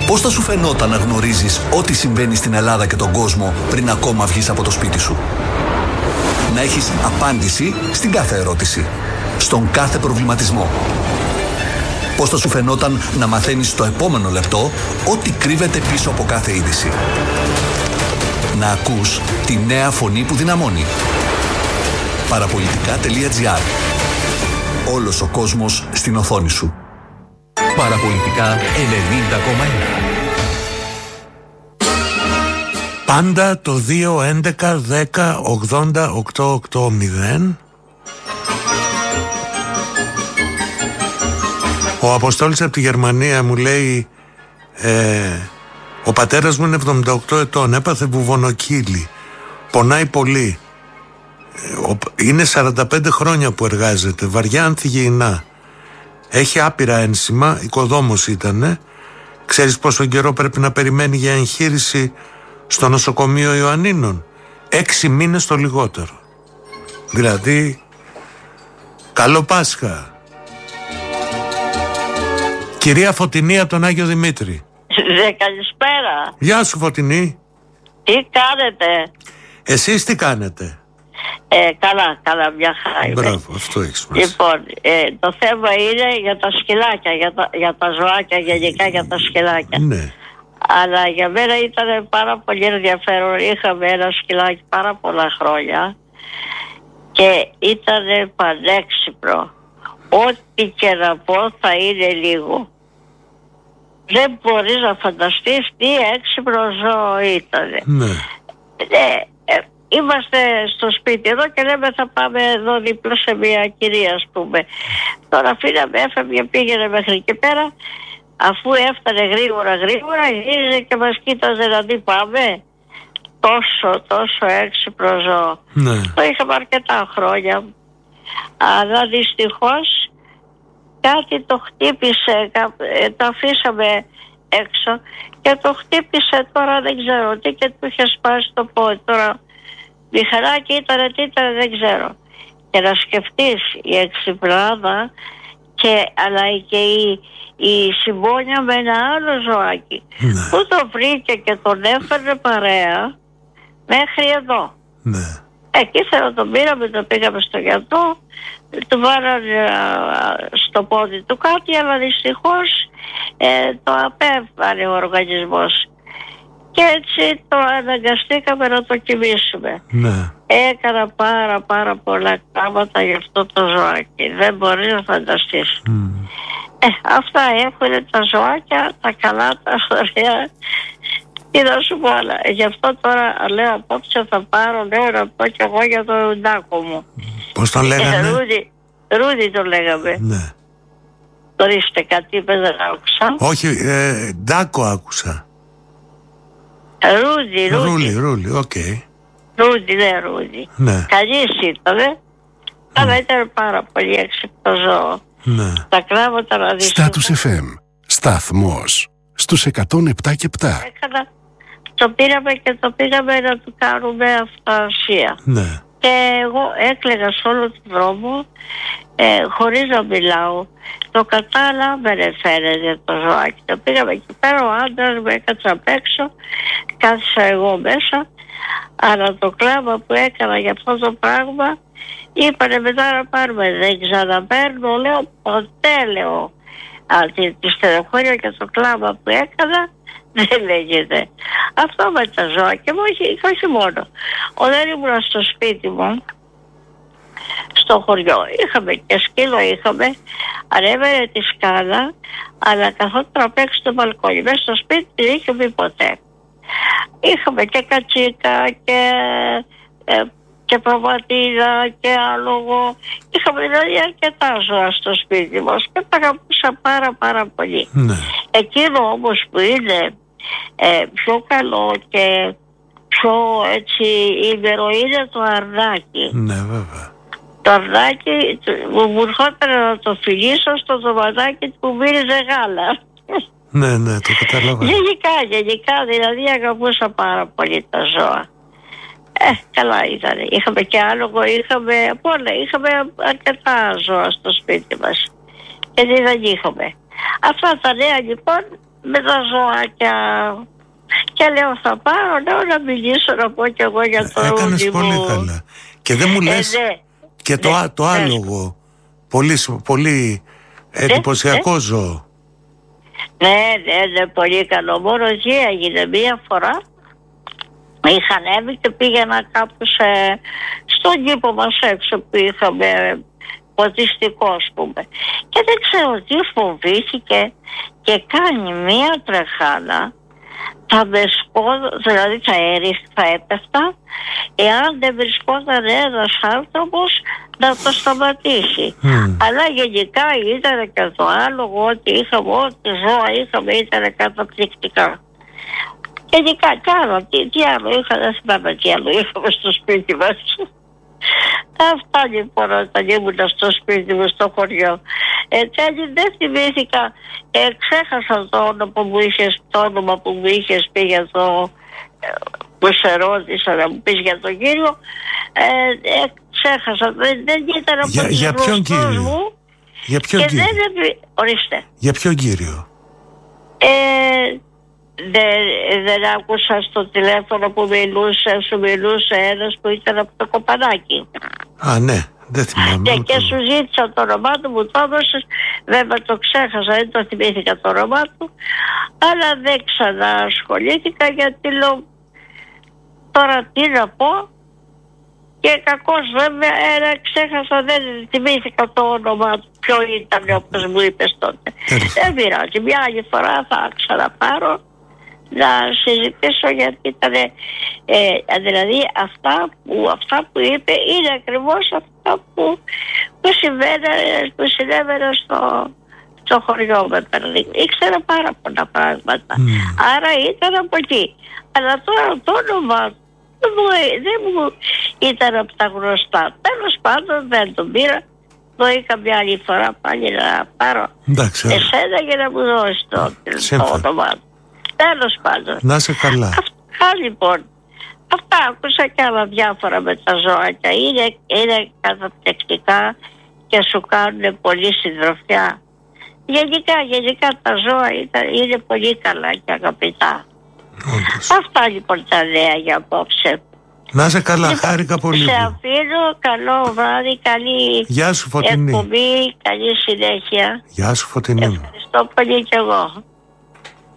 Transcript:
Πώς θα σου φαινόταν να γνωρίζεις ό,τι συμβαίνει στην Ελλάδα και τον κόσμο πριν ακόμα βγεις από το σπίτι σου? Να έχεις απάντηση στην κάθε ερώτηση, στον κάθε προβληματισμό. Πώς θα σου φαινόταν να μαθαίνεις το επόμενο λεπτό ό,τι κρύβεται πίσω από κάθε είδηση? Να ακούς τη νέα φωνή που δυναμώνει. Παραπολιτικά.gr. Όλος ο κόσμος στην οθόνη σου. Παραπολιτικά 90,1. Πάντα το 2-11-10-80-880. Ο Αποστόλης από τη Γερμανία μου λέει ο πατέρας μου είναι 78 ετών, έπαθε βουβονοκύλι, πονάει πολύ, είναι 45 χρόνια που εργάζεται, βαριά ανθυγιεινά, έχει άπειρα ένσημα, οικοδόμος ήτανε. Ξέρεις πόσο καιρό πρέπει να περιμένει για εγχείρηση στο νοσοκομείο Ιωαννίνων? 6 μήνες το λιγότερο. Δηλαδή, καλό Πάσχα. Κυρία Φωτεινή από τον Άγιο Δημήτρη. Καλησπέρα. Γεια σου Φωτεινή. Τι κάνετε? Εσείς τι κάνετε? Καλά, μια χαρά. Μπράβο, αυτό έχεις μας. Λοιπόν, το θέμα είναι για τα σκυλάκια, για τα ζωάκια, γενικά για τα σκυλάκια. Ναι. Αλλά για μένα ήταν πάρα πολύ ενδιαφέρον. Είχαμε ένα σκυλάκι πάρα πολλά χρόνια και ήταν πανέξυπνο. Ό,τι και να πω θα είναι λίγο. Δεν μπορείς να φανταστείς τι έξυπνο ζώο ήταν. Ναι. Είμαστε στο σπίτι εδώ και λέμε θα πάμε εδώ δίπλα σε μια κυρία, ας πούμε. Τώρα φύγαμε, έφευγε, πήγαινε μέχρι εκεί πέρα. Αφού έφτανε γρήγορα γύριζε και μας κοίταζε να δει πάμε. Τόσο έξυπνο ζώο. Ναι. Το είχαμε αρκετά χρόνια. Αλλά δυστυχώς κάτι το χτύπησε, το αφήσαμε έξω και το χτύπησε, τώρα δεν ξέρω τι, και του είχε σπάσει το πόδι. Τώρα μηχανάκι ήταν, τι ήταν, δεν ξέρω. Και να σκεφτείς η εξυπνάδα αλλά και η συμπόνια με ένα άλλο ζωάκι, ναι, που το βρήκε και τον έφερνε παρέα μέχρι εδώ. Ναι. Εκεί το πήραμε, το πήγαμε στο γιατρό, του βάλανε στο πόδι του κάτι, αλλά δυστυχώς το απέβαλε ο οργανισμός. Και έτσι το αναγκαστήκαμε να το κοιμήσουμε. Ναι. Έκανα πάρα πολλά πράγματα για αυτό το ζωάκι. Δεν μπορείς να φανταστείς. Αυτά έχουν τα ζωάκια, τα καλά, τα ωραία. Τι να σου πω, αλλά γι' αυτό τώρα λέω απόψε θα πάρω, λέω να πω κι εγώ για τον Ντάκο μου. Πώς τον λέγανε? Ρούδι το λέγαμε. Ναι. Ορίστε, κάτι είπε, δεν άκουσα. Όχι, Ντάκο άκουσα. Ρούλι, οκ. Ρούδι. Ναι. Καλής ήτανε, αλλά ήταν πάρα πολύ έξυπνο ζώο. Ναι. Τα κλάματα να δεις. Status FM, σταθμός στους 107 και 7. Το πήραμε και το πήγαμε να του κάνουμε αυτασία. Ναι. Και εγώ έκλαιγα σε όλο τον δρόμο, χωρίς να μιλάω. Το κατάλαβε, φαίνεται το ζωάκι. Το πήγαμε εκεί πέρα, ο άντρας με έκατσα απ' έξω, κάθισα εγώ μέσα, αλλά το κλάμα που έκανα για αυτό το πράγμα, είπανε μετά να πάρουμε. Δεν ξαναπαίρνω, λέω, ποτέ, λέω. Τη στενοχώρια και το κλάμα που έκανα δεν λέγεται. Αυτό με τα ζώα και όχι μόνο. Όταν ήμουν στο σπίτι μου, στο χωριό, είχαμε και σκύλο, ανέβαινε τη σκάλα, αλλά καθόταν απ' έξω στο μπαλκόνι. Μέσα στο σπίτι δεν είχε μπει ποτέ. Είχαμε και κατσίκα και προβατίδα και άλογο. Είχαμε δηλαδή αρκετά ζώα στο σπίτι μας και τα αγαπούσα πάρα πολύ. Ναι. Εκείνο όμως που είναι πιο καλό και πιο έτσι ήμερο είναι το αρνάκι. Ναι, βέβαια. Το αρνάκι μου ερχόταν να το φιλήσω στο ντοματάκι που μύριζε γάλα. Ναι, το καταλαβαίνω. Γενικά, δηλαδή αγαπούσα πάρα πολύ τα ζώα. Καλά ήταν. Είχαμε και άλογο, είχαμε αρκετά ζώα στο σπίτι μας. Και δεν είχαμε. Αυτά τα νέα λοιπόν με τα ζωάκια. Και λέω θα πάρω, λέω να μιλήσω, να πω κι εγώ για το ρούχο. Έκανες πολύ καλά. Και δεν μου λες και το άλογο. Πολύ εντυπωσιακό ζώο. Ναι, πολύ καλό. Μόνο εκεί έγινε μία φορά. Είχα ανέβει και πήγαινα κάπου στον κήπο μας έξω που είχαμε ποτιστικό, ας πούμε. Και δεν ξέρω τι φοβήθηκε και κάνει μία τρεχάνα. Δηλαδή θα έπεφτα εάν δεν βρισκόταν ένας άνθρωπος να το σταματήσει. Αλλά γενικά ήταν και το άλογο, ό,τι είχαμε, ό,τι ζώα είχαμε ήταν καταπληκτικά. Γενικά κι άλλο, τι άλλο είχα, δεν θυμάμαι τι άλλο είχαμε στο σπίτι μας. Αυτά λοιπόν όταν ήμουν στο σπίτι μου στο χωριό. Τέλει δεν θυμήθηκα, ξέχασα το όνομα που μου είχες πει για το που σε ρώτησα να μου πεις για τον κύριο. Ξέχασα, δεν ήταν από τους γνωστούς μου. Για ποιον κύριο? Ορίστε. Για ποιον κύριο? Δεν άκουσα στο τηλέφωνο που σου μιλούσε ένας που ήταν από το Κοπανάκι. Α, ναι, δεν θυμάμαι. Και σου ζήτησα το όνομά του, μου το έδωσες. Βέβαια το ξέχασα, δεν το θυμήθηκα το όνομά του. Αλλά δεν ξανασχολήθηκα γιατί λέω τώρα τι να πω. Και κακώς βέβαια ξέχασα, δεν θυμήθηκα το όνομα του. Ποιο ήταν όπως μου είπες τότε. Δεν πειράζει, μια άλλη φορά θα ξαναπάρω να συζητήσω γιατί ήταν δηλαδή αυτά που είπε είναι ακριβώς αυτά που συνέβαιναν στο χωριό με Περλίνη. Ήξερα πάρα πολλά πράγματα. Άρα ήταν από εκεί. Αλλά τώρα το όνομα δεν μου ήταν από τα γνωστά. Τέλος πάντων δεν τον πήρα. Το είχα μια άλλη φορά πάλι να πάρω εσένα για να μου δώσει το όνομα. Τέλος πάντων. Να είσαι καλά. Αυτά λοιπόν. Αυτά άκουσα και άλλα διάφορα με τα ζωάκια. Είναι καταπληκτικά και σου κάνουν πολύ συντροφιά. Γενικά τα ζώα είναι πολύ καλά και αγαπητά. Αυτά λοιπόν τα νέα για απόψε. Να είσαι καλά, χάρηκα πολύ. Σε αφήνω, καλό βράδυ, καλή Γεια σου, Φωτεινή. εκπομπή, καλή συνέχεια. Γεια σου, Φωτεινή. Ευχαριστώ πολύ κι εγώ.